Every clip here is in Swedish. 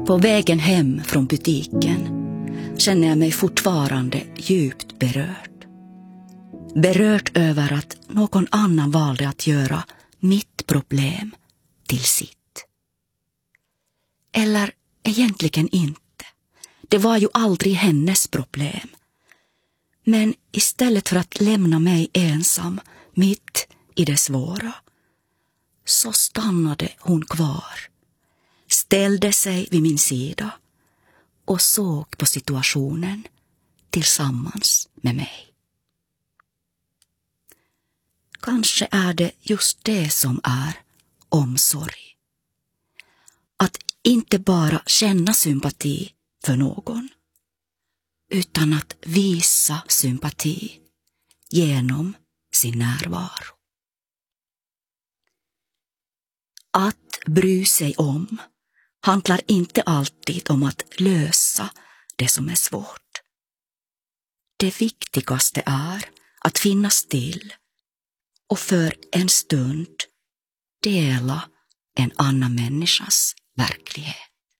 På vägen hem från butiken känner jag mig fortfarande djupt berörd. Berörd över att någon annan valde att göra mitt problem till sitt. Eller egentligen inte. Det var ju aldrig hennes problem. Men istället för att lämna mig ensam mitt i det svåra, så stannade hon kvar, ställde sig vid min sida och såg på situationen tillsammans med mig. Kanske är det just det som är omsorg. Att inte bara känna sympati för någon, utan att visa sympati genom sin närvaro. Att bry sig om handlar inte alltid om att lösa det som är svårt. Det viktigaste är att finnas till och för en stund dela en annan människas verklighet.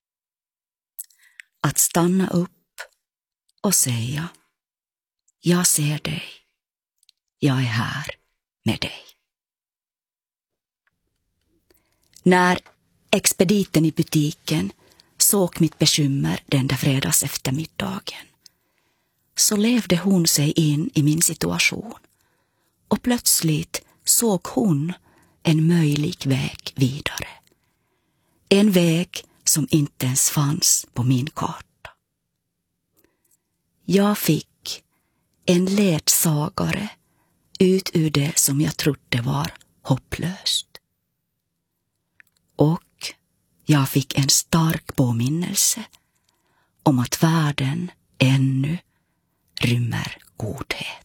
Att stanna upp och säga: jag ser dig, jag är här med dig. När expediten i butiken såg mitt bekymmer den där fredags eftermiddagen, så levde hon sig in i min situation och plötsligt såg hon en möjlig väg vidare. En väg som inte ens fanns på min karta. Jag fick en ledsagare ut ur det som jag trodde var hopplöst. Och jag fick en stark påminnelse om att världen ännu rymmer godhet.